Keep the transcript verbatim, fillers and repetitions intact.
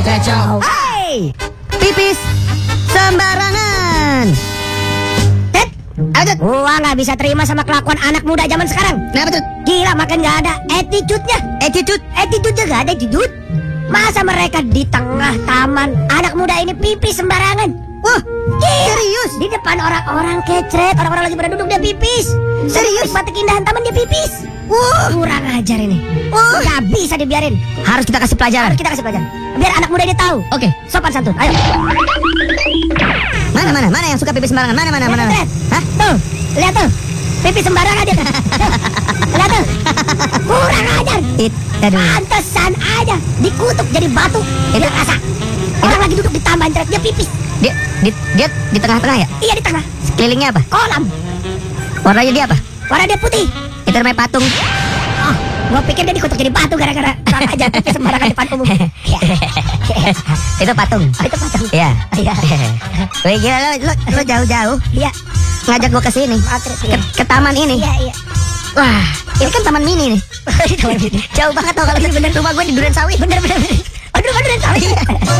Ceco. Hai, pipis sembarangan. Tet, apa tuh? Gua nggak bisa terima sama kelakuan anak muda zaman sekarang. Kenapa tuh? Gila, makan nggak ada attitude-nya. Attitude. Attitude-nya nggak ada attitude. Masa mereka di tengah taman, anak muda ini pipis sembarangan. Wah, Gila. serius? Di depan orang-orang kecret, orang-orang lagi pada duduk dia pipis. Serius? Menikmati keindahan taman dia pipis. Wah, Kurang ajar ini. Wah. Nggak bisa dibiarin. harus kita kasih pelajaran. Harus kita kasih pelajaran. Biar anak muda ini tahu. Oke. Sopan santun. Ayo. Mana mana mana yang suka pipis sembarangan? Mana mana mana? Lihat, Hah? tuh, lihat tuh. Pipis sembarangan dia tuh. Tuh, lihat tuh. Kurang ajar. It, aduh. Pantesan aja dikutuk jadi batu. Dia rasa. Orang lagi duduk di taman internet dia pipis. Dia di dia di tengah-tengah ya? Iya di tengah. Sekelilingnya apa? Kolam. Warnanya dia apa? Warna dia putih. Itu namanya patung. Oh, gua pikir dia dikutuk jadi batu gara-gara orang aja pipis sembarangan depan umum. Ya. Itu patung. Oh, itu patung. Iya. Iya. Wih gila lo, lo, lo jauh-jauh Iya. ngajak gua ke sini. Matret, Ke, iya. ke taman ini. Iya, iya. Wah, ini kan taman mini nih. Jauh banget tau kalau bener rumah gue di Duren Sawit. Bener bener bener. Aduh, bener bener.